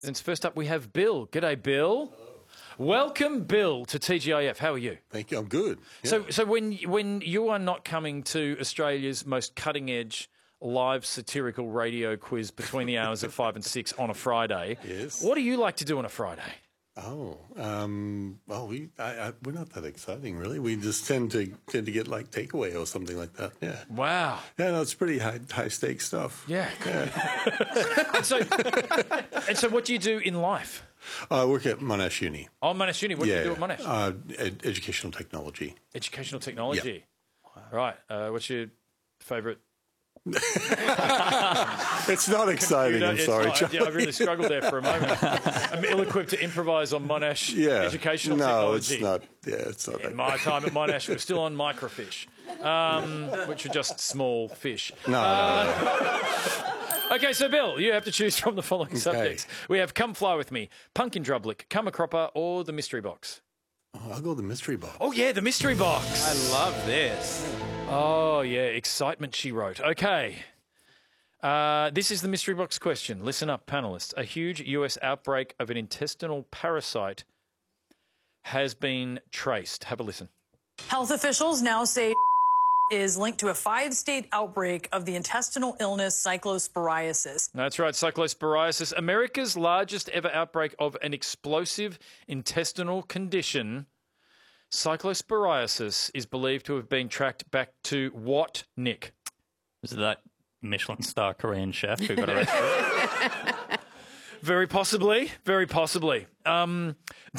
And first up, we have Bill. G'day, Bill. Welcome, Bill, to TGIF. How are you? Thank you. I'm good. Yeah. So when you are not coming to Australia's most cutting-edge live satirical radio quiz between the hours of 5 and 6 on a Friday, Yes. what do you like to do on a Friday? Oh, well, we're not that exciting, really. We just tend to get like takeaway or something like that. Yeah. Wow. Yeah, no, it's pretty high stakes stuff. Yeah. and so what do you do in life? I work at Monash Uni. Oh, Monash Uni. What do you do at Monash? Educational technology. Educational technology. Yeah. Right. What's your favourite? It's not exciting. I'm sorry, Charlie. Yeah, I really struggled there for a moment. I'm ill-equipped to improvise on Monash educational technology. No, it's not. Yeah, it's not. In my time at Monash, we were still on microfish, which are just small fish. No. Okay, so Bill, you have to choose from the following subjects. We have Come Fly With Me, Pumpkin Drublick, Come a Cropper, or the Mystery Box. Oh, I'll go the mystery box. Oh, yeah, the Mystery Box. I love this. Oh, yeah, excitement, she wrote. Okay. This is the Mystery Box question. Listen up, panellists. A huge US outbreak of an intestinal parasite has been traced. Have a listen. Health officials now say is linked to a 5-state outbreak of the intestinal illness cyclosporiasis. That's right, cyclosporiasis, America's largest ever outbreak of an explosive intestinal condition. Cyclosporiasis is believed to have been tracked back to what, Nick? Is it that Michelin star Korean chef who got arrested? Very possibly, very possibly. Have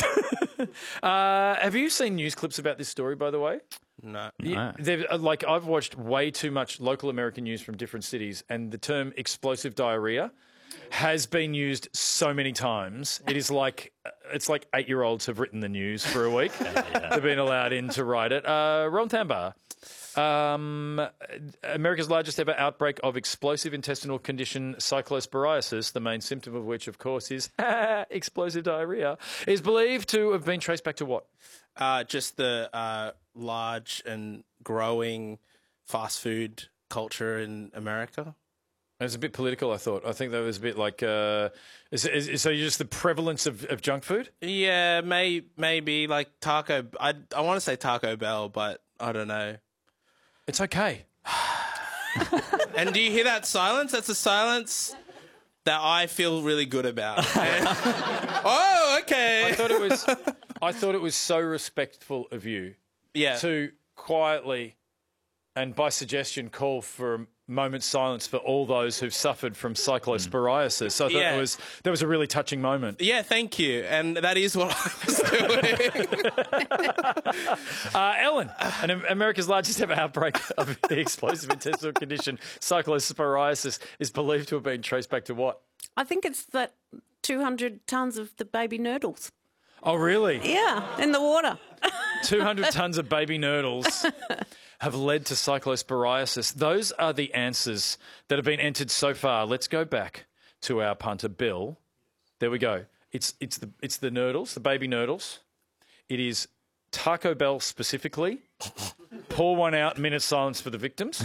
you seen news clips about this story, by the way? No. Like, I've watched way too much local American news from different cities, and the term explosive diarrhea has been used so many times. It is like, it's like 8-year-olds have written the news for a week. They've been allowed in to write it. Ron Thambar, America's largest ever outbreak of explosive intestinal condition cyclosporiasis, the main symptom of which, of course, is explosive diarrhea, is believed to have been traced back to what? Just the large and growing fast food culture in America. It was a bit political, I thought. I think that was a bit like... so you're just the prevalence of junk food? Yeah, maybe like Taco... I want to say Taco Bell, but I don't know. It's okay. And do you hear that silence? That's a silence that I feel really good about. Oh, okay. I thought it was so respectful of you to quietly and by suggestion call for a moment's silence for all those who've suffered from cyclosporiasis. So I thought that was a really touching moment. Yeah, thank you. And that is what I was doing. Ellen, America's largest ever outbreak of the explosive intestinal condition cyclosporiasis is believed to have been traced back to what? I think it's that 200 tonnes of the baby nurdles. Oh, really? Yeah, in the water. 200 tonnes of baby nurdles have led to cyclosporiasis. Those are the answers that have been entered so far. Let's go back to our punter, Bill. There we go. It's the nurdles, the baby nurdles. It is Taco Bell specifically. Pour one out, minute silence for the victims.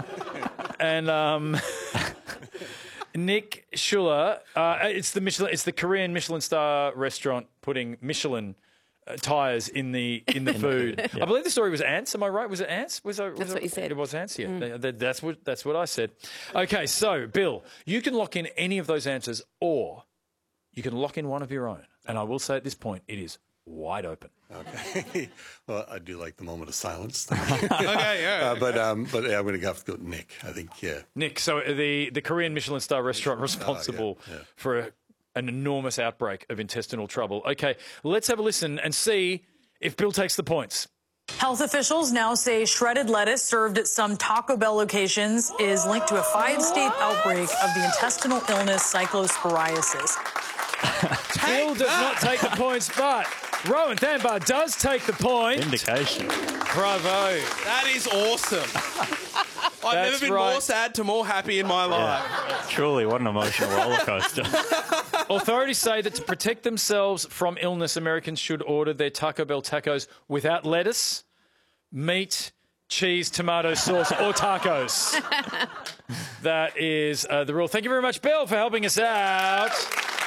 And Nick Schuller, it's the Korean Michelin star restaurant putting Michelin tyres in the food. I believe the story was ants. Am I right? Was it ants? That's what you said. It was ants. Yeah, that's what I said. Okay, so Bill, you can lock in any of those answers, or you can lock in one of your own. And I will say at this point, it is wide open. Okay. Well, I do like the moment of silence. Okay, yeah. But yeah, I'm going to have to go with Nick. I think, yeah. Nick, so the Korean Michelin star restaurant responsible for an enormous outbreak of intestinal trouble. Okay, let's have a listen and see if Bill takes the points. Health officials now say shredded lettuce served at some Taco Bell locations is linked to a 5-state outbreak of the intestinal illness cyclosporiasis. Bill does not take the points, but Rowan Thambar does take the point. Indication. Bravo. That is awesome. I've never been more sad to more happy in my life. Truly, what an emotional roller coaster. Authorities say that to protect themselves from illness, Americans should order their Taco Bell tacos without lettuce, meat, cheese, tomato sauce, or tacos. That is the rule. Thank you very much, Bill, for helping us out.